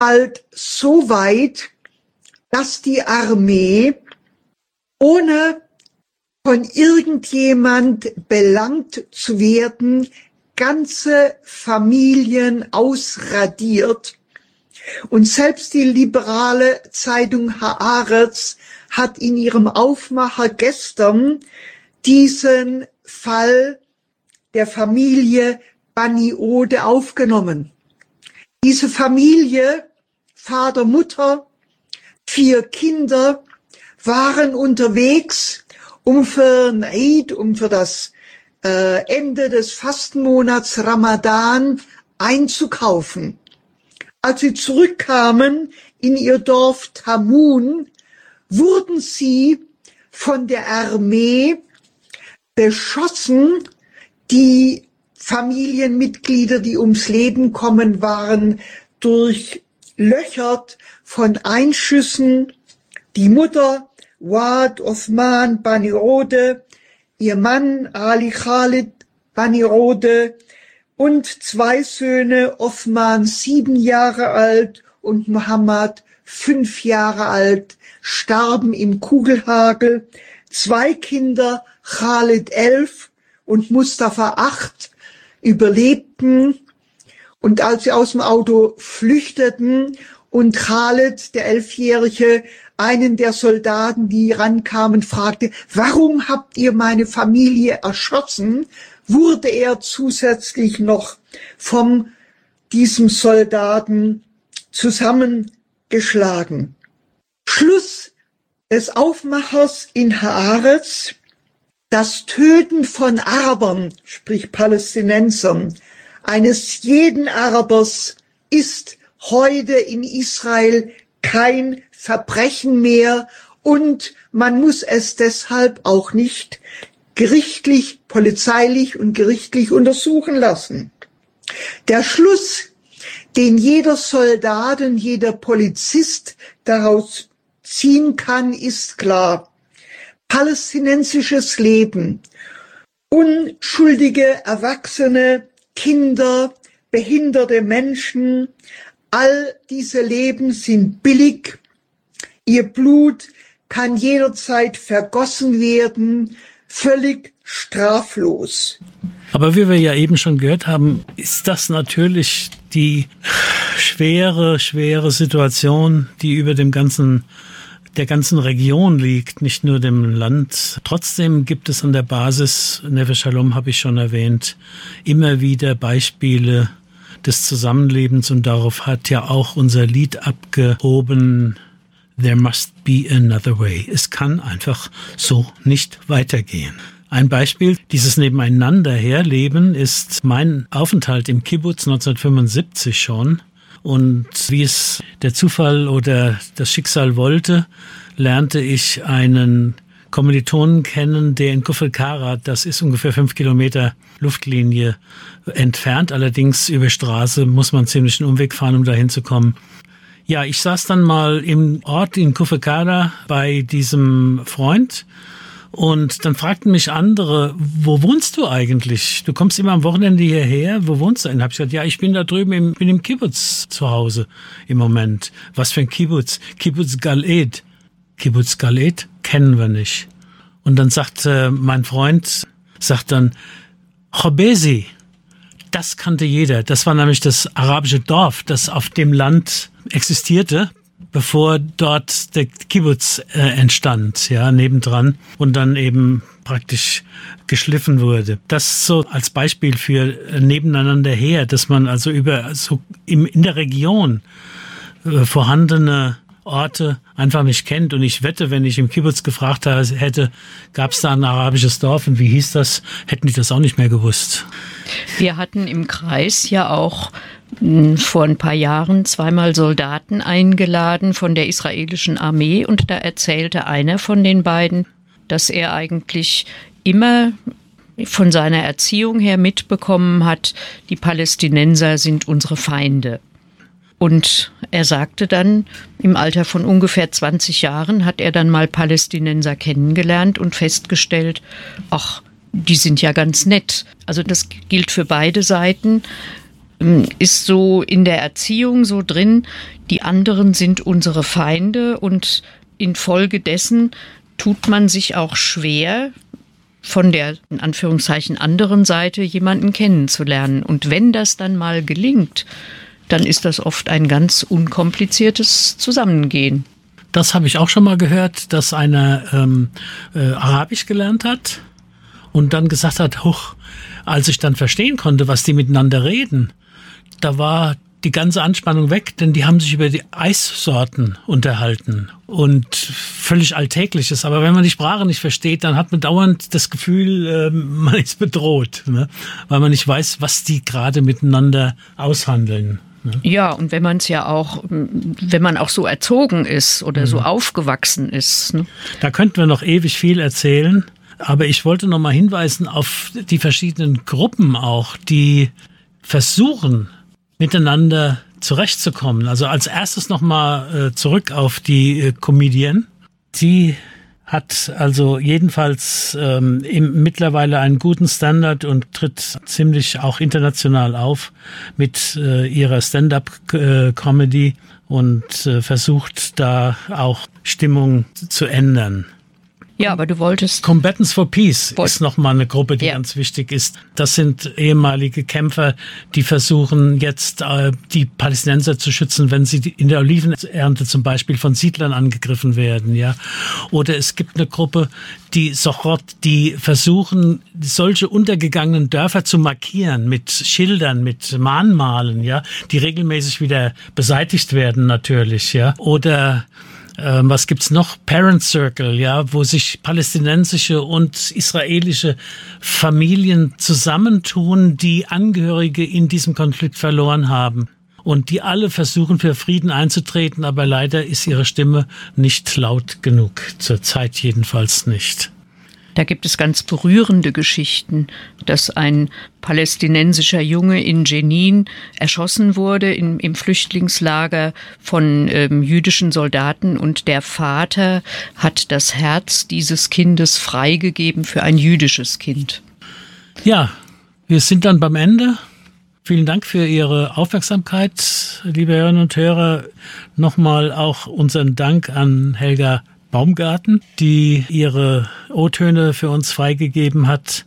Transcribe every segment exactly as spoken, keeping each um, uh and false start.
bald so weit, dass die Armee ohne von irgendjemand belangt zu werden, ganze Familien ausradiert. Und selbst die liberale Zeitung Haaretz hat in ihrem Aufmacher gestern diesen Fall der Familie Bani Ode aufgenommen. Diese Familie, Vater, Mutter, vier Kinder, waren unterwegs, um für ein Eid, um für das äh, Ende des Fastenmonats Ramadan einzukaufen. Als sie zurückkamen in ihr Dorf Tamun, wurden sie von der Armee beschossen. Die Familienmitglieder, die ums Leben kommen, waren durchlöchert von Einschüssen. Die Mutter, Wad Osman Bani Ode, ihr Mann Ali Khalid Bani Ode und zwei Söhne, Osman sieben Jahre alt und Mohammed fünf Jahre alt, starben im Kugelhagel. Zwei Kinder, Khalid elf und Mustafa acht, überlebten. Und als sie aus dem Auto flüchteten und Khalid, der Elfjährige, einen der Soldaten, die rankamen, fragte, warum habt ihr meine Familie erschossen, wurde er zusätzlich noch von diesem Soldaten zusammengeschlagen. Schluss des Aufmachers in Haaretz: Das Töten von Arabern, sprich Palästinensern, eines jeden Arabers ist heute in Israel kein Verbrechen mehr und man muss es deshalb auch nicht gerichtlich, polizeilich und gerichtlich untersuchen lassen. Der Schluss, den jeder Soldat und jeder Polizist daraus ziehen kann, ist klar. Palästinensisches Leben, unschuldige Erwachsene, Kinder, behinderte Menschen, all diese Leben sind billig. Ihr Blut kann jederzeit vergossen werden, völlig straflos. Aber wie wir ja eben schon gehört haben, ist das natürlich die schwere, schwere Situation, die über dem ganzen, der ganzen Region liegt, nicht nur dem Land. Trotzdem gibt es an der Basis, Neve Shalom habe ich schon erwähnt, immer wieder Beispiele des Zusammenlebens, und darauf hat ja auch unser Lied abgehoben: There must be another way. Es kann einfach so nicht weitergehen. Ein Beispiel dieses Nebeneinander herleben ist mein Aufenthalt im Kibbutz neunzehnhundertfünfundsiebzig schon. Und wie es der Zufall oder das Schicksal wollte, lernte ich einen Kommilitonen kennen, der in Kufel Karat, das ist ungefähr fünf Kilometer Luftlinie entfernt, allerdings über Straße muss man ziemlich einen Umweg fahren, um dahin zu kommen. Ja, ich saß dann mal im Ort in Kufel Karat bei diesem Freund. Und dann fragten mich andere, wo wohnst du eigentlich? Du kommst immer am Wochenende hierher, wo wohnst du? Und hab ich gesagt, ja, ich bin da drüben im, bin im Kibbutz zu Hause im Moment. Was für ein Kibbutz? Kibbutz Galed. Kibbutz Galed kennen wir nicht. Und dann sagt äh, mein Freund, sagt dann, Chobesi, das kannte jeder. Das war nämlich das arabische Dorf, das auf dem Land existierte, bevor dort der Kibbutz äh, entstand, ja, nebendran, und dann eben praktisch geschliffen wurde. Das so als Beispiel für äh, nebeneinander her, dass man also über so im, in der Region äh, vorhandene Orte einfach nicht kennt. Und ich wette, wenn ich im Kibbutz gefragt hätte, gab es da ein arabisches Dorf und wie hieß das, hätten die das auch nicht mehr gewusst. Wir hatten im Kreis ja auch vor ein paar Jahren zweimal Soldaten eingeladen von der israelischen Armee, und da erzählte einer von den beiden, dass er eigentlich immer von seiner Erziehung her mitbekommen hat, die Palästinenser sind unsere Feinde. Und er sagte dann, im Alter von ungefähr zwanzig Jahren hat er dann mal Palästinenser kennengelernt und festgestellt, ach, die sind ja ganz nett. Also das gilt für beide Seiten. ist so in der Erziehung so drin, die anderen sind unsere Feinde und infolgedessen tut man sich auch schwer, von der, in Anführungszeichen, anderen Seite jemanden kennenzulernen. Und wenn das dann mal gelingt, dann ist das oft ein ganz unkompliziertes Zusammengehen. Das habe ich auch schon mal gehört, dass einer ähm, äh, Arabisch gelernt hat und dann gesagt hat, huch, als ich dann verstehen konnte, was die miteinander reden, da war die ganze Anspannung weg, denn die haben sich über die Eissorten unterhalten und völlig Alltägliches. Aber wenn man die Sprache nicht versteht, dann hat man dauernd das Gefühl, äh, man ist bedroht, ne? Weil man nicht weiß, was die gerade miteinander aushandeln. Ne? Ja, und wenn man es ja auch, wenn man auch so erzogen ist oder mhm. so aufgewachsen ist. Ne? Da könnten wir noch ewig viel erzählen. Aber ich wollte noch mal hinweisen auf die verschiedenen Gruppen auch, die versuchen, miteinander zurechtzukommen. Also als erstes nochmal äh, zurück auf die äh, Comedian. Die hat also jedenfalls ähm, im, mittlerweile einen guten Standard und tritt ziemlich auch international auf mit äh, ihrer Stand-up-Comedy und äh, versucht da auch Stimmung zu ändern. Ja, aber du wolltest... Combatants for Peace Wollt- ist nochmal eine Gruppe, die ja. ganz wichtig ist. Das sind ehemalige Kämpfer, die versuchen jetzt äh, die Palästinenser zu schützen, wenn sie in der Olivenernte zum Beispiel von Siedlern angegriffen werden. Ja, oder es gibt eine Gruppe, die Sochot, die versuchen, solche untergegangenen Dörfer zu markieren mit Schildern, mit Mahnmalen, ja, die regelmäßig wieder beseitigt werden natürlich. Ja, oder Ähm, was gibt's noch? Parent Circle, ja, wo sich palästinensische und israelische Familien zusammentun, die Angehörige in diesem Konflikt verloren haben. Und die alle versuchen, für Frieden einzutreten, aber leider ist ihre Stimme nicht laut genug. Zurzeit jedenfalls nicht. Da gibt es ganz berührende Geschichten, dass ein palästinensischer Junge in Jenin erschossen wurde in, im Flüchtlingslager von ähm, jüdischen Soldaten und der Vater hat das Herz dieses Kindes freigegeben für ein jüdisches Kind. Ja, wir sind dann beim Ende. Vielen Dank für Ihre Aufmerksamkeit, liebe Hörerinnen und Hörer. Nochmal auch unseren Dank an Helga Baumgarten, die ihre O-Töne für uns freigegeben hat.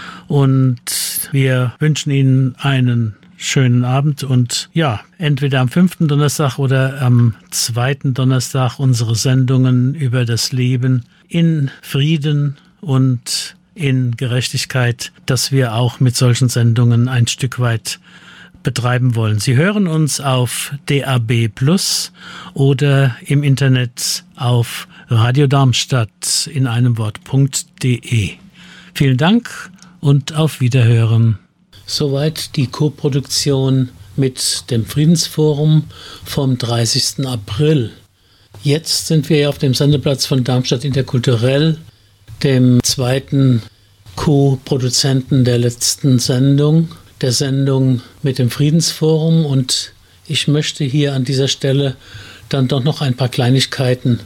Und wir wünschen Ihnen einen schönen Abend und ja, entweder am fünften Donnerstag oder am zweiten Donnerstag unsere Sendungen über das Leben in Frieden und in Gerechtigkeit, dass wir auch mit solchen Sendungen ein Stück weit betreiben wollen. Sie hören uns auf D A B Plus oder im Internet auf Radio Darmstadt in einem Wort.de. Vielen Dank und auf Wiederhören. Soweit die Koproduktion mit dem Friedensforum vom dreißigsten April. Jetzt sind wir auf dem Sendeplatz von Darmstadt Interkulturell, dem zweiten Co-Produzenten der letzten Sendung, der Sendung mit dem Friedensforum, und ich möchte hier an dieser Stelle dann doch noch ein paar Kleinigkeiten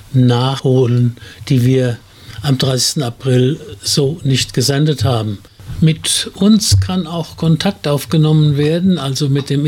nachholen, die wir am dreißigsten April so nicht gesendet haben. Mit uns kann auch Kontakt aufgenommen werden, also mit dem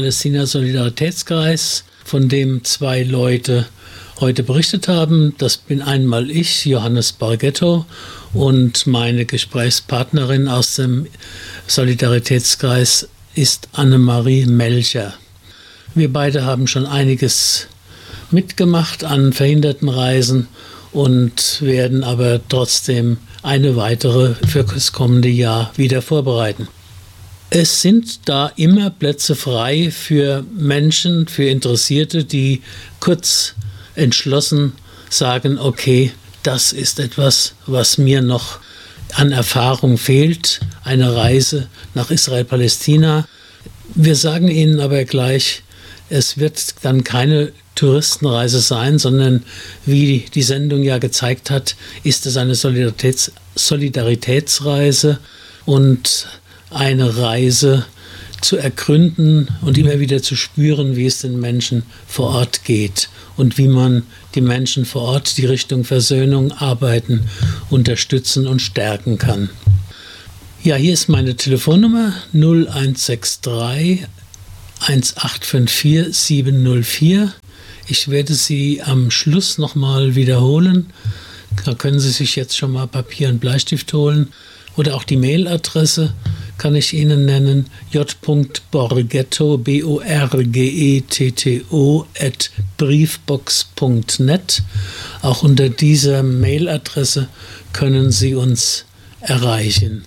Israel-Palästina-Solidaritätskreis, von dem zwei Leute heute berichtet haben. Das bin einmal ich, Johannes Bargetto, und meine Gesprächspartnerin aus dem Solidaritätskreis ist Annemarie Melcher. Wir beide haben schon einiges mitgemacht an Verhindertenreisen und werden aber trotzdem eine weitere für das kommende Jahr wieder vorbereiten. Es sind da immer Plätze frei für Menschen, für Interessierte, die kurz entschlossen sagen, okay, das ist etwas, was mir noch an Erfahrung fehlt, eine Reise nach Israel-Palästina. Wir sagen Ihnen aber gleich, es wird dann keine Touristenreise sein, sondern wie die Sendung ja gezeigt hat, ist es eine Solidaritäts- Solidaritätsreise und eine Reise zu ergründen und immer wieder zu spüren, wie es den Menschen vor Ort geht und wie man die Menschen vor Ort die Richtung Versöhnung, Arbeiten, unterstützen und stärken kann. Ja, hier ist meine Telefonnummer null eins sechs drei eins acht fünf vier sieben null vier. Ich werde sie am Schluss nochmal wiederholen. Da können Sie sich jetzt schon mal Papier und Bleistift holen. Oder auch die Mailadresse kann ich Ihnen nennen: j.borgetto, B O R G E T T O, at briefbox punkt net. Auch unter dieser Mailadresse können Sie uns erreichen.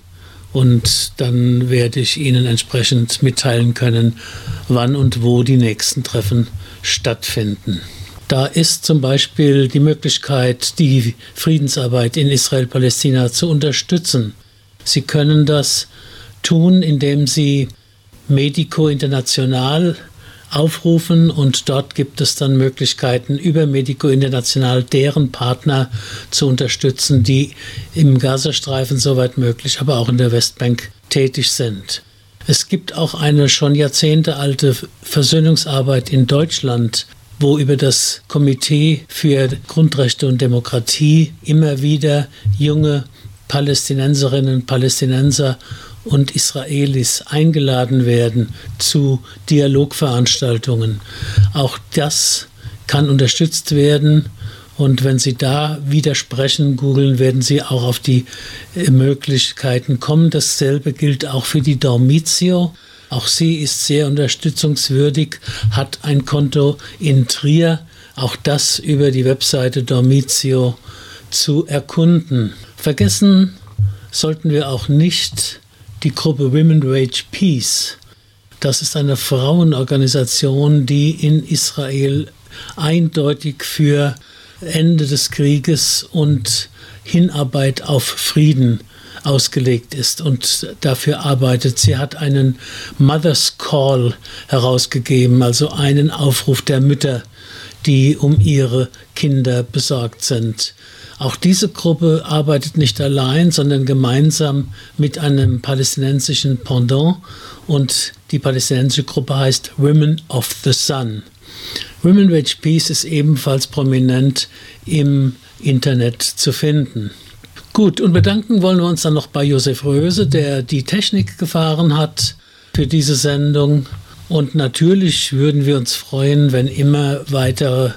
Und dann werde ich Ihnen entsprechend mitteilen können, wann und wo die nächsten Treffen stattfinden. Da ist zum Beispiel die Möglichkeit, die Friedensarbeit in Israel-Palästina zu unterstützen. Sie können das tun, indem Sie Medico International aufrufen, und dort gibt es dann Möglichkeiten, über Medico International deren Partner zu unterstützen, die im Gazastreifen soweit möglich, aber auch in der Westbank tätig sind. Es gibt auch eine schon jahrzehntealte Versöhnungsarbeit in Deutschland, wo über das Komitee für Grundrechte und Demokratie immer wieder junge Palästinenserinnen, Palästinenser und Israelis eingeladen werden zu Dialogveranstaltungen. Auch das kann unterstützt werden. Und wenn Sie da widersprechen, googeln, werden Sie auch auf die Möglichkeiten kommen. Dasselbe gilt auch für die Dormitio. Auch sie ist sehr unterstützungswürdig, hat ein Konto in Trier. Auch das über die Webseite Dormitio zu erkunden. Vergessen sollten wir auch nicht die Gruppe Women Wage Peace. Das ist eine Frauenorganisation, die in Israel eindeutig für Ende des Krieges und Hinarbeit auf Frieden ausgelegt ist und dafür arbeitet. Sie hat einen Mother's Call herausgegeben, also einen Aufruf der Mütter, die um ihre Kinder besorgt sind. Auch diese Gruppe arbeitet nicht allein, sondern gemeinsam mit einem palästinensischen Pendant, und die palästinensische Gruppe heißt Women of the Sun. Women Wage Peace ist ebenfalls prominent im Internet zu finden. Gut, und bedanken wollen wir uns dann noch bei Josef Röse, der die Technik gefahren hat für diese Sendung. Und natürlich würden wir uns freuen, wenn immer weitere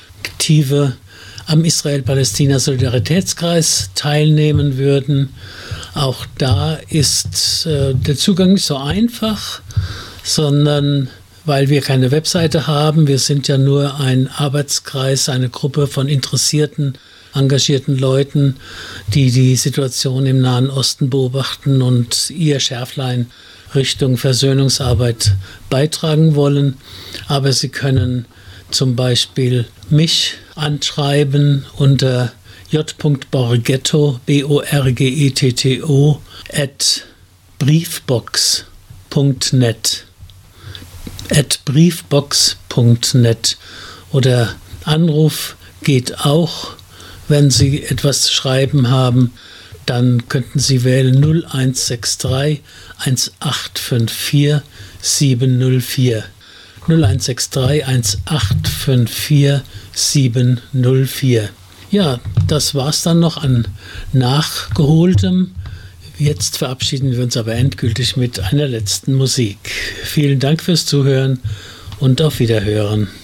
Aktive am Israel-Palästina-Solidaritätskreis teilnehmen würden. Auch da ist äh, der Zugang nicht so einfach, sondern weil wir keine Webseite haben. Wir sind ja nur ein Arbeitskreis, eine Gruppe von interessierten, engagierten Leuten, die die Situation im Nahen Osten beobachten und ihr Schärflein Richtung Versöhnungsarbeit beitragen wollen. Aber sie können zum Beispiel mich anschreiben unter j.borgetto, B O R G E T T O, at briefbox punkt net. at briefbox punkt net. Oder Anruf geht auch. Wenn Sie etwas zu schreiben haben, dann könnten Sie wählen null eins sechs drei eins acht fünf vier sieben null vier. null eins sechs drei eins acht fünf vier sieben null vier. Ja, das war's dann noch an Nachgeholtem. Jetzt verabschieden wir uns aber endgültig mit einer letzten Musik. Vielen Dank fürs Zuhören und auf Wiederhören.